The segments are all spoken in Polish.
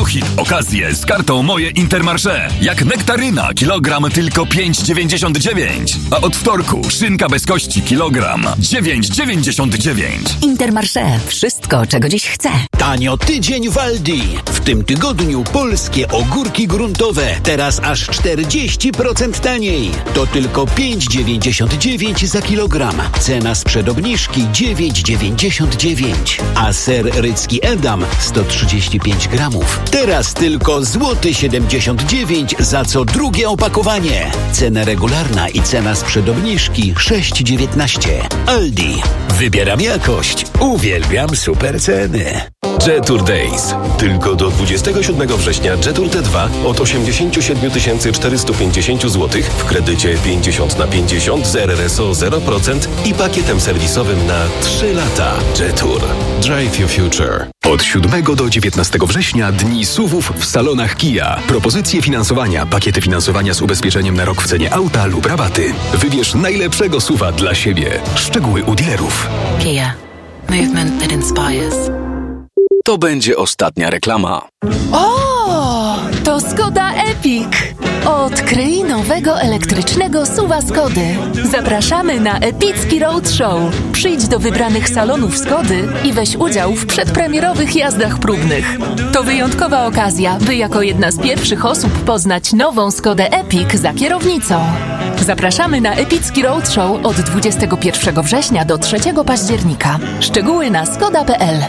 hit okazje z kartą Moje Intermarché. Jak nektaryna, kilogram tylko 5,99. A od wtorku szynka bez kości, kilogram 9,99. Intermarché. Wszystko, czego dziś chcę. Tanio tydzień w Aldi. W tym tygodniu polskie ogórki gruntowe. Teraz aż 40% taniej. To tylko 5,99 za kilogram. Cena sprzed obniżki 9,99. A ser rycki Edam 135 gramów. Teraz tylko złoty 79 za co drugie opakowanie. Cena regularna i cena sprzed obniżki 6,19. Aldi. Wybieram jakość. Uwielbiam super ceny. Jetour Days. Tylko do 27 września Jetour T2 od 87 450 zł w kredycie 50/50 z RRSO 0% i pakietem serwisowym na 3 lata. Jetour. Drive your future. Od 7 do 19 września dni SUV-ów w salonach Kia. Propozycje finansowania, pakiety finansowania z ubezpieczeniem na rok w cenie auta lub rabaty. Wybierz najlepszego SUV-a dla siebie. Szczegóły u dealerów. Kia. Movement that inspires. To będzie ostatnia reklama. O, to Skoda Epic. Odkryj nowego elektrycznego SUV-a Skody. Zapraszamy na epicki roadshow. Przyjdź do wybranych salonów Skody i weź udział w przedpremierowych jazdach próbnych. To wyjątkowa okazja, by jako jedna z pierwszych osób poznać nową Skodę Epic za kierownicą. Zapraszamy na epicki roadshow od 21 września do 3 października. Szczegóły na skoda.pl.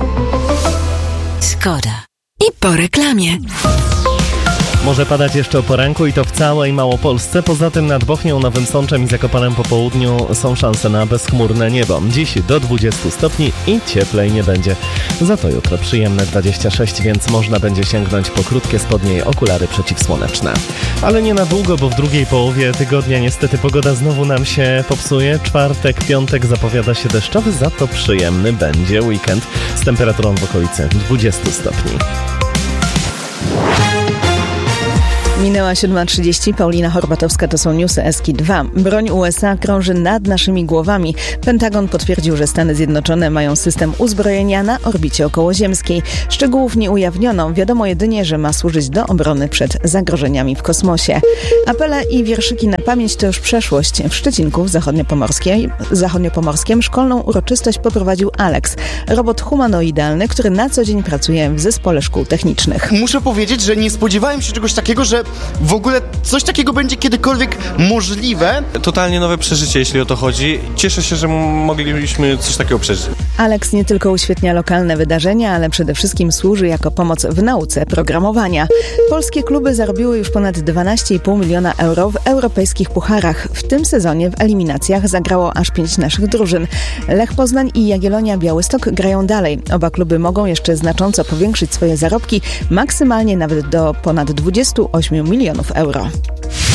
Skoda. I po reklamie. Może padać jeszcze o poranku i to w całej Małopolsce. Poza tym nad Bochnią, Nowym Sączem i Zakopanem po południu są szanse na bezchmurne niebo. Dziś do 20 stopni i cieplej nie będzie. Za to jutro przyjemne 26, więc można będzie sięgnąć po krótkie spodnie i okulary przeciwsłoneczne. Ale nie na długo, bo w drugiej połowie tygodnia niestety pogoda znowu nam się popsuje. Czwartek, piątek zapowiada się deszczowy, za to przyjemny będzie weekend z temperaturą w okolicy 20 stopni. Minęła 7:30, Paulina Horbatowska, to są newsy ESKI-2. Broń USA krąży nad naszymi głowami. Pentagon potwierdził, że Stany Zjednoczone mają system uzbrojenia na orbicie okołoziemskiej. Szczegółów nie ujawniono, wiadomo jedynie, że ma służyć do obrony przed zagrożeniami w kosmosie. Apele i wierszyki na pamięć to już przeszłość. W Szczecinku w zachodniopomorskiem szkolną uroczystość poprowadził Alex, robot humanoidalny, który na co dzień pracuje w zespole szkół technicznych. Muszę powiedzieć, że nie spodziewałem się czegoś takiego, że w ogóle coś takiego będzie kiedykolwiek możliwe. Totalnie nowe przeżycie, jeśli o to chodzi. Cieszę się, że mogliśmy coś takiego przeżyć. Alex nie tylko uświetnia lokalne wydarzenia, ale przede wszystkim służy jako pomoc w nauce programowania. Polskie kluby zarobiły już ponad 12,5 miliona euro w europejskich pucharach. W tym sezonie w eliminacjach zagrało aż 5 naszych drużyn. Lech Poznań i Jagiellonia Białystok grają dalej. Oba kluby mogą jeszcze znacząco powiększyć swoje zarobki, maksymalnie nawet do ponad 28 milionów euro.